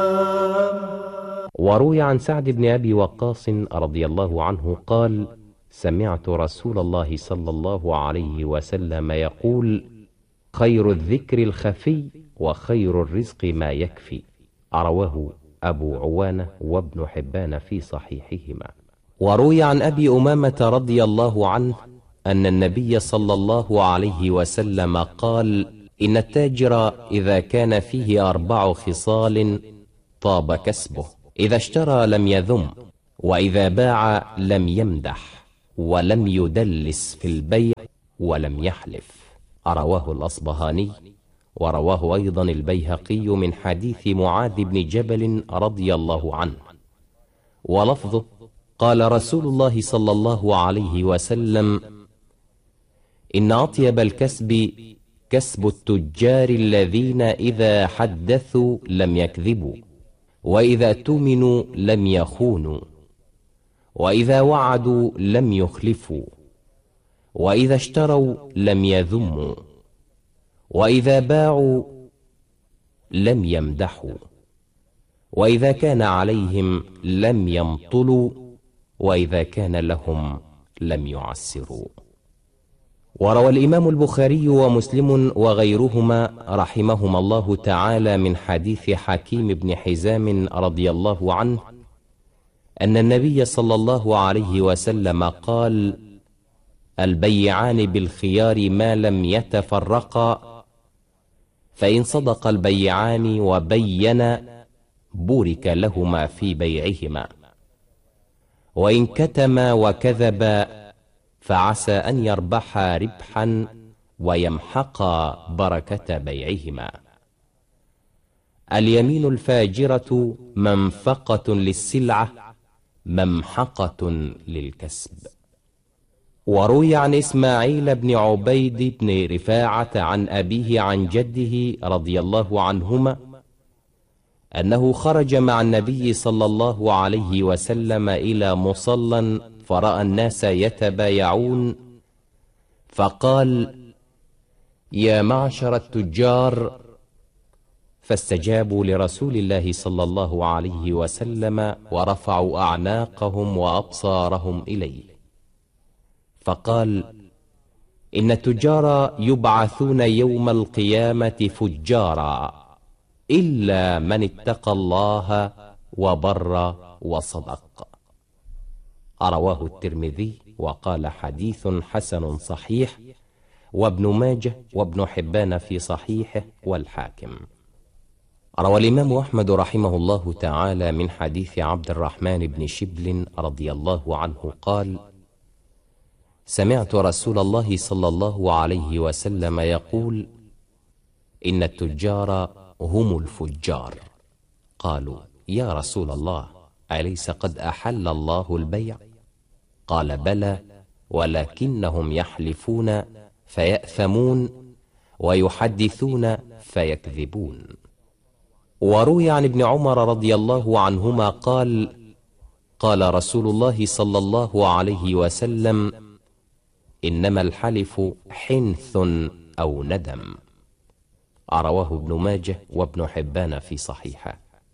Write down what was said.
وروي عن سعد بن أبي وقاص رضي الله عنه قال: سمعت رسول الله صلى الله عليه وسلم يقول: خير الذكر الخفي، وخير الرزق ما يكفي. رواه أبو عوانة وابن حبان في صحيحهما. وروي عن أبي أمامة رضي الله عنه أن النبي صلى الله عليه وسلم قال: إن التاجر إذا كان فيه 4 خصال طاب كسبه: إذا اشترى لم يذم، وإذا باع لم يمدح، ولم يدلس في البيع، ولم يحلف. رواه الأصبهاني. ورواه أيضا البيهقي من حديث معاذ بن جبل رضي الله عنه، ولفظه: قال رسول الله صلى الله عليه وسلم: إن أطيب الكسب كسب التجار الذين إذا حدثوا لم يكذبوا، وإذا اؤتمنوا لم يخونوا، وإذا وعدوا لم يخلفوا، وإذا اشتروا لم يذموا، وإذا باعوا لم يمدحوا، وإذا كان عليهم لم يمطلوا، وإذا كان لهم لم يعسروا. وروى الإمام البخاري ومسلم وغيرهما رحمهما الله تعالى من حديث حكيم بن حزام رضي الله عنه أن النبي صلى الله عليه وسلم قال: البيعان بالخيار ما لم يتفرقا، فإن صدق البيعان وبينا بورك لهما في بيعهما، وإن كتما وكذبا فعسى أن يربحا ربحا ويمحقا بركة بيعهما. اليمين الفاجرة منفقة للسلعة، ممحقة للكسب. وروي عن إسماعيل بن عبيد بن رفاعة عن أبيه عن جده رضي الله عنهما أنه خرج مع النبي صلى الله عليه وسلم إلى مصلى فرأى الناس يتبايعون، فقال: يا معشر التجار، فاستجابوا لرسول الله صلى الله عليه وسلم ورفعوا أعناقهم وأبصارهم إليه، فقال: إن التجار يبعثون يوم القيامة فجارا إلا من اتقى الله وبر وصدق. رواه الترمذي وقال: حديث حسن صحيح، وابن ماجه وابن حبان في صحيحه، والحاكم. روى الإمام أحمد رحمه الله تعالى من حديث عبد الرحمن بن شبل رضي الله عنه قال: سمعت رسول الله صلى الله عليه وسلم يقول: إن التجار هم الفجار. قالوا: يا رسول الله، أليس قد أحل الله البيع؟ قال: بلى، ولكنهم يحلفون فيأثمون، ويحدثون فيكذبون. وروي عن ابن عمر رضي الله عنهما قال: قال رسول الله صلى الله عليه وسلم: إنما الحلف حنث أو ندم. رواه ابن ماجه وابن حبان في صحيحه.